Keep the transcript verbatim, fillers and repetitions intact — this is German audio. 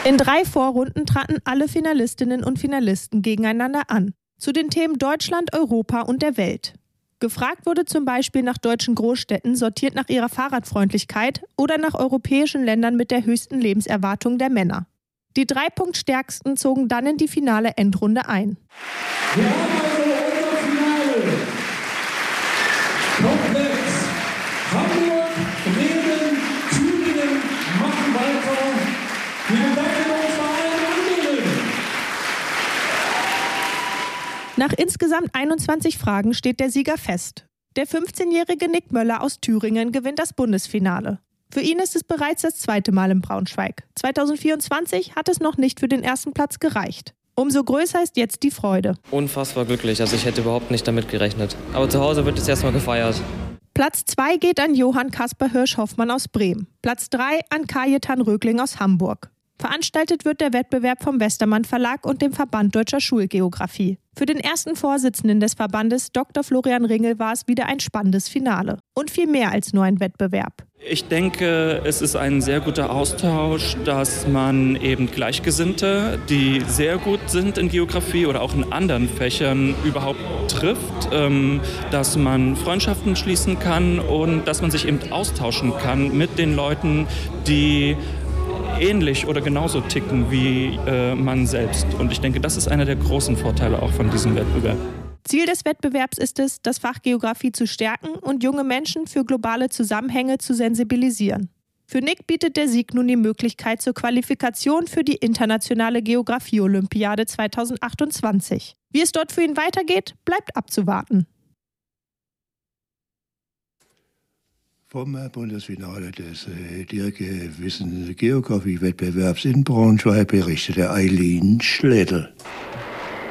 In drei Vorrunden traten alle Finalistinnen und Finalisten gegeneinander an. Zu den Themen Deutschland, Europa und der Welt. Gefragt wurde zum Beispiel nach deutschen Großstädten, sortiert nach ihrer Fahrradfreundlichkeit oder nach europäischen Ländern mit der höchsten Lebenserwartung der Männer. Die drei Punktstärksten zogen dann in die finale Endrunde ein. Wir haben also unser Finale. Komplett. Hamburg, Bremen, Thüringen machen weiter. Wir danken uns bei allen anderen. Nach insgesamt einundzwanzig Fragen steht der Sieger fest. Der fünfzehnjährige Nick Möller aus Thüringen gewinnt das Bundesfinale. Für ihn ist es bereits das zweite Mal in Braunschweig. zweitausendvierundzwanzig hat es noch nicht für den ersten Platz gereicht. Umso größer ist jetzt die Freude. Unfassbar glücklich, also ich hätte überhaupt nicht damit gerechnet. Aber zu Hause wird jetzt erstmal gefeiert. Platz zwei geht an Johann Kasper Hirsch-Hoffmann aus Bremen. Platz drei an Kajetan Rögling aus Hamburg. Veranstaltet wird der Wettbewerb vom Westermann Verlag und dem Verband Deutscher Schulgeografie. Für den ersten Vorsitzenden des Verbandes, Doktor Florian Ringel, war es wieder ein spannendes Finale. Und viel mehr als nur ein Wettbewerb. Ich denke, es ist ein sehr guter Austausch, dass man eben Gleichgesinnte, die sehr gut sind in Geografie oder auch in anderen Fächern, überhaupt trifft, dass man Freundschaften schließen kann und dass man sich eben austauschen kann mit den Leuten, die ähnlich oder genauso ticken wie äh, man selbst. Und ich denke, das ist einer der großen Vorteile auch von diesem Wettbewerb. Ziel des Wettbewerbs ist es, das Fach Geografie zu stärken und junge Menschen für globale Zusammenhänge zu sensibilisieren. Für Nick bietet der Sieg nun die Möglichkeit zur Qualifikation für die internationale Geografie-Olympiade zweitausendachtundzwanzig. Wie es dort für ihn weitergeht, bleibt abzuwarten. Vom Bundesfinale des äh, Dirke Wissen Geografie-Wettbewerbs in Braunschweig berichtete Eileen Schledel.